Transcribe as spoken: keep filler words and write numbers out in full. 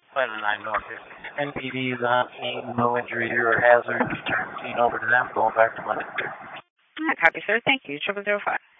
Flight nine North. N P D is on scene, no injury or hazard. Return scene over to them, going back to London. All right, copy, sir. Thank you. Triple zero five.